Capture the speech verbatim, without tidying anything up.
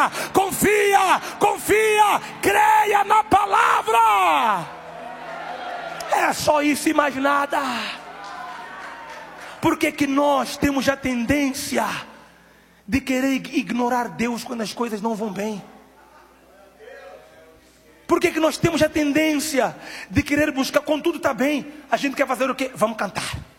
confia, confia, confia, creia na palavra. É só isso e mais nada. Por que que nós temos a tendência de querer ignorar Deus quando as coisas não vão bem? Por que que nós temos a tendência de querer buscar, quando tudo está bem, a gente quer fazer o quê? Vamos cantar.